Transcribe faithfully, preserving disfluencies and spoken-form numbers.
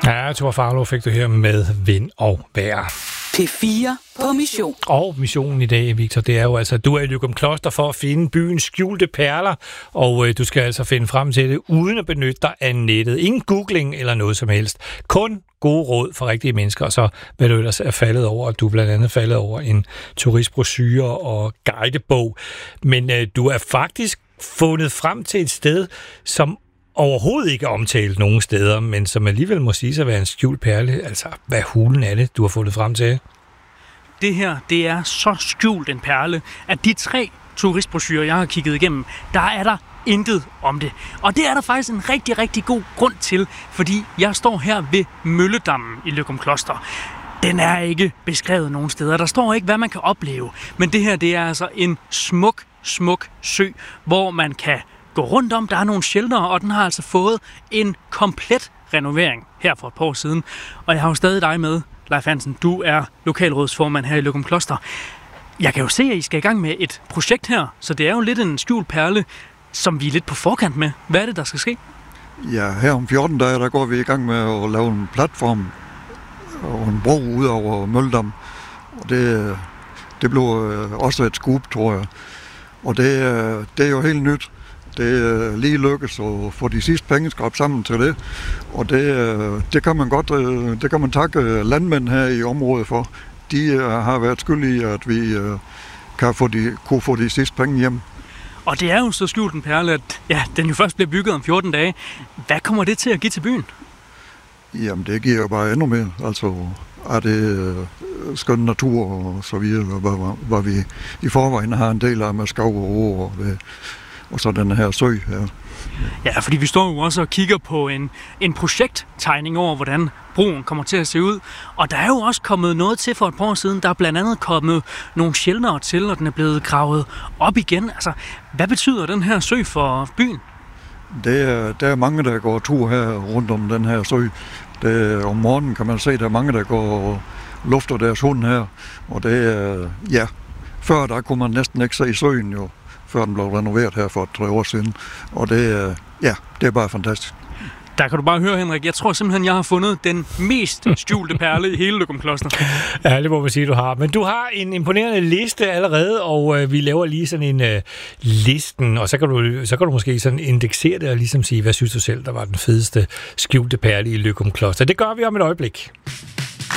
Ja, Thor Farlov fik du her med Vind og Vejr. P fire på mission. Og missionen i dag, Victor, det er jo altså, at du er i Løgumkloster for at finde byens skjulte perler, og øh, du skal altså finde frem til det, uden at benytte dig af nettet. Ingen googling eller noget som helst. Kun gode råd for rigtige mennesker, og så hvad du ellers er faldet over, og du er blandt andet faldet over en turistbrochure og guidebog. Men øh, du er faktisk fundet frem til et sted, som overhovedet ikke omtalt nogen steder, men som alligevel må sige sig at være en skjult perle. Altså, hvad hulen er det, du har fundet frem til? Det her, det er så skjult en perle, at de tre turistbrochurer, jeg har kigget igennem, der er der intet om det. Og det er der faktisk en rigtig, rigtig god grund til, fordi jeg står her ved Mølledammen i Løgumkloster. Den er ikke beskrevet nogen steder. Der står ikke, hvad man kan opleve. Men det her, det er altså en smuk, smuk sø, hvor man kan gå rundt om. Der er nogle sheltere, og den har altså fået en komplet renovering her for et par år siden. Og jeg har jo stadig dig med, Leif Hansen. Du er lokalrådsformand her i Løgumkloster. Jeg kan jo se, at I skal i gang med et projekt her, så det er jo lidt en skjult perle, som vi er lidt på forkant med. Hvad er det, der skal ske? Ja, her om fjorten dage, der går vi i gang med at lave en platform og en bro ud over Mølledam. Og det, det bliver også et scoop, tror jeg. Og det, det er jo helt nyt. Det er lige lykkes at få de sidste penge skrabt sammen til det. Og det, det kan man godt, det kan man takke landmænd her i området for. De har været skyld i, at vi kan få de, kunne få de sidste penge hjem. Og det er jo så skjult en perle, at ja, den jo først bliver bygget om fjorten dage. Hvad kommer det til at give til byen? Jamen, det giver jo bare endnu mere. Altså, er det skøn natur og så videre, hvor, hvor vi i forvejen har en del af med skov og å og, det, og så den her sø her. Ja, fordi vi står jo også og kigger på en, en projekttegning over, hvordan broen kommer til at se ud. Og der er jo også kommet noget til for et par år siden. Der er blandt andet kommet nogle sheltere til, og den er blevet gravet op igen. Altså, hvad betyder den her sø for byen? Det er, der er mange, der går tur her rundt om den her sø. Det, om morgenen kan man se, at der er mange, der går og lufter deres hund her. Og det er, ja, før der kunne man næsten ikke se søen jo, før den blev renoveret her for tre år siden. Og det, ja, det er bare fantastisk. Der kan du bare høre, Henrik. Jeg tror simpelthen, jeg har fundet den mest skjulte perle i hele Løgumkloster. Ja, det må man sige, du har. Men du har en imponerende liste allerede, og øh, vi laver lige sådan en øh, listen, og så kan, du, så kan du måske sådan indeksere det og ligesom sige, hvad synes du selv, der var den fedeste skjulte perle i Løgumkloster. Det gør vi om et øjeblik.